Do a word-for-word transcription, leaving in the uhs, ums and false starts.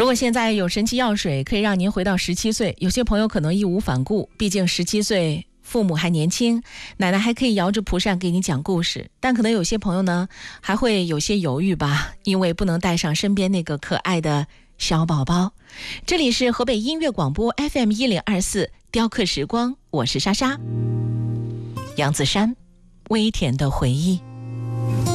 如果现在有神奇药水可以让您回到十七岁，有些朋友可能义无反顾，毕竟十七岁父母还年轻，奶奶还可以摇着蒲扇给你讲故事。但可能有些朋友呢还会有些犹豫吧，因为不能带上身边那个可爱的小宝宝。这里是河北音乐广播 F M 一零二四雕刻时光，我是莎莎。杨子姗，微甜的回忆。